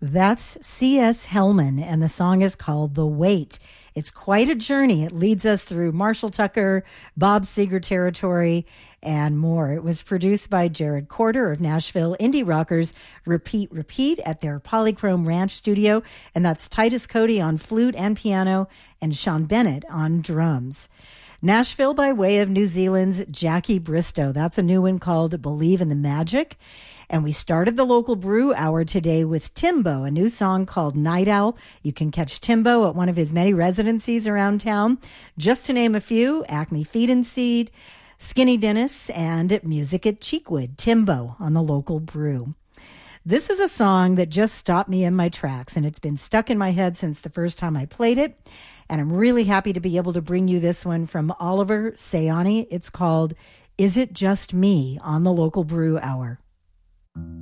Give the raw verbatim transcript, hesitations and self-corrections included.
That's C S. Hellman, and the song is called The Wait. It's quite a journey. It leads us through Marshall Tucker, Bob Seger territory, and more. It was produced by Jared Corder of Nashville indie rockers Repeat Repeat at their Polychrome Ranch studio, and that's Titus Cody on flute and piano and Sean Bennett on drums. Nashville by way of New Zealand's Jackie Bristow. That's a new one called Believe in the Magic. And we started the local brew hour today with Timbo, a new song called Night Owl. You can catch Timbo at one of his many residencies around town. Just to name a few, Acme Feed and Seed, Skinny Dennis, and Music at Cheekwood. Timbo on the local brew. This is a song that just stopped me in my tracks, and it's been stuck in my head since the first time I played it. And I'm really happy to be able to bring you this one from Oliver Sayani. It's called Is It Just Me on the local brew hour.